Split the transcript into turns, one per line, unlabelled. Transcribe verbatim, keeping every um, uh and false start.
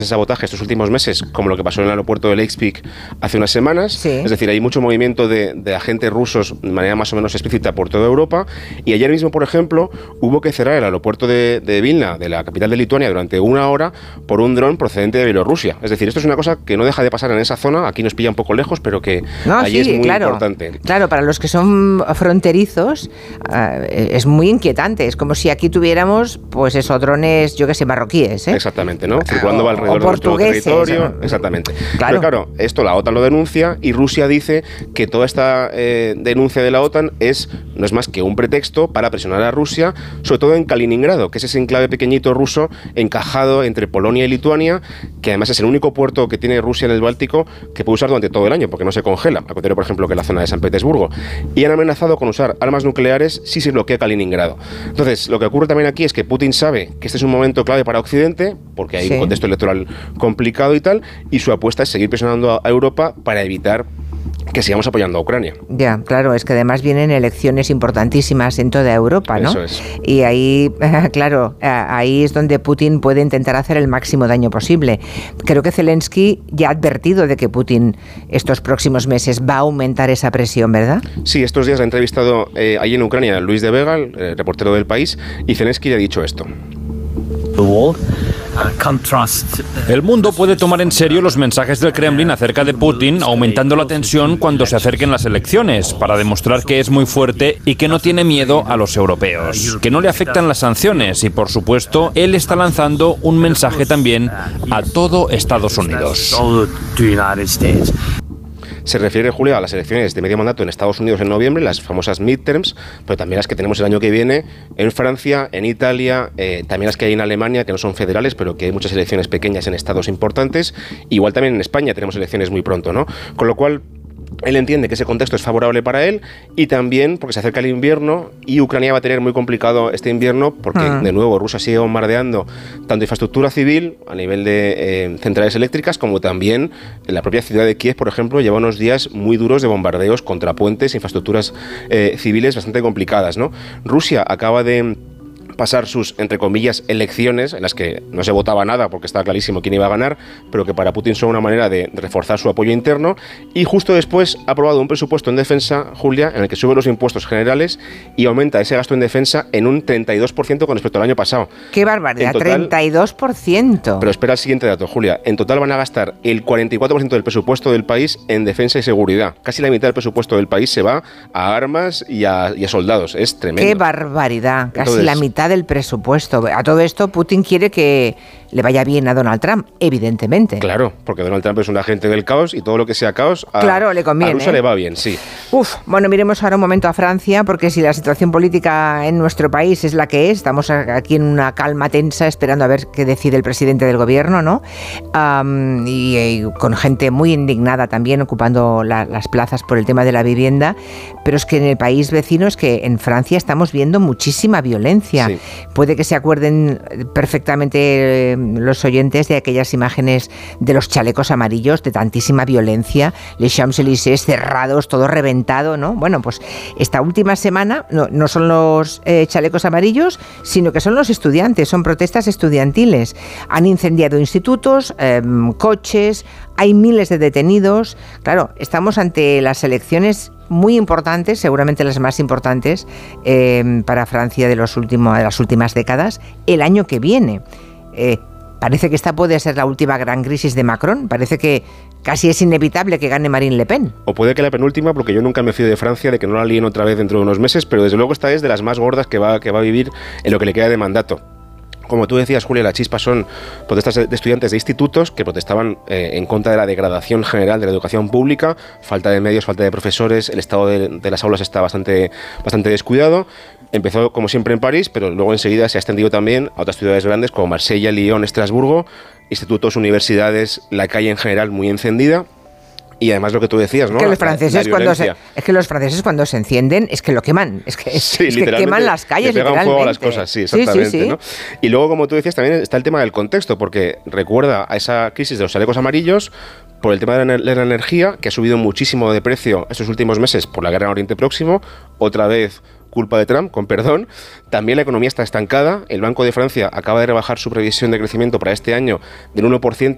sabotaje estos últimos meses, como lo que pasó en el aeropuerto de Lake hace unas semanas.
Sí.
Es decir, hay mucho movimiento de, de agentes rusos de manera más o menos explícita por toda Europa. Y ayer mismo, por ejemplo, hubo que cerrar el aeropuerto de, de Vilna, de la capital de Lituania, durante una hora por un dron procedente de Bielorrusia. Es decir, esto es una cosa que no deja de pasar en esa zona. Aquí nos pilla un poco lejos, pero que
no,
allí
sí,
es muy
claro,
importante.
Claro, para los que son fronterizos uh, es muy inquietante. Es como si aquí tuviéramos, pues eso, drones, yo que sé, marroquíes, ¿eh?
Exactamente, ¿no? Circulando
o,
alrededor
o
de nuestro territorio.
¿no?
Exactamente.
Claro.
Pero claro, esto la OTAN lo denuncia y Rusia dice que toda esta eh, denuncia de la OTAN es no es más que un pretexto para presionar a Rusia, sobre todo en Kaliningrado, que es ese enclave pequeñito ruso encajado entre Polonia y Lituania, que además es el único puerto que tiene Rusia en el Báltico que puede usar durante todo el año, porque no se congela, al contrario, por ejemplo, que la zona de San Petersburgo. Y han amenazado con usar armas nucleares si se bloquea Kaliningrado. Entonces, lo que ocurre también aquí es que Putin sabe que este es un momento clave para Occidente, porque hay sí. un contexto electoral complicado y tal, y su apuesta es seguir presionando a Europa para evitar que sigamos apoyando a Ucrania.
Ya, claro, es que además vienen elecciones importantísimas en toda Europa, ¿no?
Eso es.
Y ahí, claro, ahí es donde Putin puede intentar hacer el máximo daño posible. Creo que Zelensky ya ha advertido de que Putin estos próximos meses va a aumentar esa presión, ¿verdad?
Sí, estos días ha entrevistado eh, allí en Ucrania a Luis de Vega, el eh, reportero del País, y Zelensky le ha dicho esto.
El mundo puede tomar en serio los mensajes del Kremlin acerca de Putin, aumentando la tensión cuando se acerquen las elecciones, para demostrar que es muy fuerte y que no tiene miedo a los europeos, que no le afectan las sanciones y, por supuesto, él está lanzando un mensaje también a todo Estados Unidos.
Se refiere, Julia, a las elecciones de medio mandato en Estados Unidos en noviembre, las famosas midterms, pero también las que tenemos el año que viene en Francia, en Italia, eh, también las que hay en Alemania, que no son federales, pero que hay muchas elecciones pequeñas en estados importantes. Igual también en España tenemos elecciones muy pronto, ¿no? Con lo cual, él entiende que ese contexto es favorable para él y también porque se acerca el invierno y Ucrania va a tener muy complicado este invierno porque, uh-huh. de nuevo, Rusia sigue bombardeando tanto infraestructura civil a nivel de eh, centrales eléctricas como también en la propia ciudad de Kiev, por ejemplo, lleva unos días muy duros de bombardeos contra puentes, infraestructuras eh, civiles bastante complicadas, ¿no? Rusia acaba de pasar sus, entre comillas, elecciones, en las que no se votaba nada porque estaba clarísimo quién iba a ganar, pero que para Putin son una manera de reforzar su apoyo interno, y justo después ha aprobado un presupuesto en defensa, Julia, en el que sube los impuestos generales y aumenta ese gasto en defensa en un treinta y dos por ciento con respecto al año pasado.
¡Qué barbaridad! Total, treinta y dos por ciento.
Pero espera el siguiente dato, Julia. En total van a gastar el cuarenta y cuatro por ciento del presupuesto del país en defensa y seguridad. Casi la mitad del presupuesto del país se va a armas y a, y a soldados. Es tremendo.
¡Qué barbaridad! Casi
Entonces,
la mitad del presupuesto. A todo esto, Putin quiere que le vaya bien a Donald Trump, evidentemente.
Claro, porque Donald Trump es un agente del caos y todo lo que sea caos a,
claro, le conviene,
a Rusia
¿eh?
le va bien, sí.
Uf, bueno, miremos ahora un momento a Francia, porque si la situación política en nuestro país es la que es, estamos aquí en una calma tensa esperando a ver qué decide el presidente del gobierno, ¿no? Um, y, y con gente muy indignada también ocupando la, las plazas por el tema de la vivienda, pero es que en el país vecino es que en Francia estamos viendo muchísima violencia. Sí. Puede que se acuerden perfectamente los oyentes de aquellas imágenes de los chalecos amarillos, de tantísima violencia, les Champs-Élysées cerrados, todo reventado, ¿no? Bueno, pues esta última semana no, no son los eh, chalecos amarillos, sino que son los estudiantes, son protestas estudiantiles. Han incendiado institutos, eh, coches, hay miles de detenidos. Claro, estamos ante las elecciones muy importantes, seguramente las más importantes eh, para Francia de, los últimos, de las últimas décadas, el año que viene. Eh, parece que esta puede ser la última gran crisis de Macron. Parece que casi es inevitable que gane Marine Le Pen.
O puede que la penúltima, porque yo nunca me fío de Francia, de que no la líen otra vez dentro de unos meses, pero desde luego esta es de las más gordas que va, que va a vivir en lo que le queda de mandato. Como tú decías, Julia, la chispa son protestas de estudiantes de institutos que protestaban eh, en contra de la degradación general de la educación pública, falta de medios, falta de profesores, el estado de, de las aulas está bastante, bastante descuidado. Empezó, como siempre, en París, pero luego enseguida se ha extendido también a otras ciudades grandes como Marsella, Lyon, Estrasburgo, institutos, universidades, la calle en general muy encendida. Y además lo que tú decías, ¿no?
Que los franceses la, la cuando se, es que los franceses cuando se encienden es que lo queman, es que,
sí,
es que queman las calles,
le pegan
literalmente.
fuego a las cosas, sí, exactamente,
sí, sí, sí.
¿no? Y luego, como tú decías, también está el tema del contexto, porque recuerda a esa crisis de los chalecos amarillos por el tema de la energía, que ha subido muchísimo de precio estos últimos meses por la guerra en Oriente Próximo, otra vez culpa de Trump, con perdón. También la economía está estancada. El Banco de Francia acaba de rebajar su previsión de crecimiento para este año del uno por ciento